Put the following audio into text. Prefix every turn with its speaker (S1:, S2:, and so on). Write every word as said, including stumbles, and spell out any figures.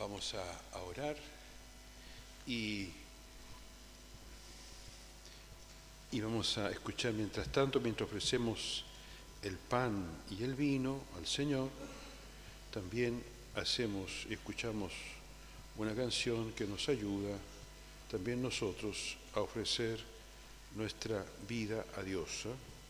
S1: Vamos a, a orar y, y vamos a escuchar mientras tanto, mientras ofrecemos el pan y el vino al Señor, también hacemos y escuchamos una canción que nos ayuda también nosotros a ofrecer nuestra vida a Dios, ¿eh?